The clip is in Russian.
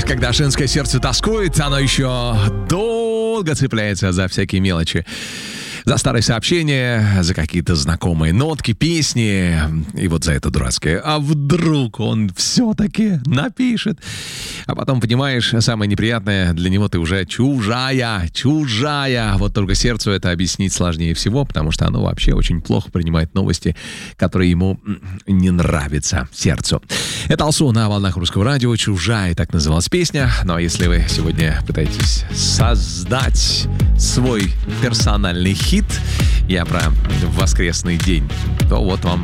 когда женское сердце тоскует, оно еще долго цепляется за всякие мелочи. За старые сообщения, за какие-то знакомые нотки, песни. И вот за это дурацкое. А вдруг он все-таки напишет? А потом, понимаешь, самое неприятное, для него ты уже чужая. Вот только сердцу это объяснить сложнее всего, потому что оно вообще очень плохо принимает новости, которые ему не нравятся сердцу. Это Алсу на волнах Русского радио. «Чужая» — так называлась песня. Ну а если вы сегодня пытаетесь создать свой персональный хит, я про воскресный день, то вот вам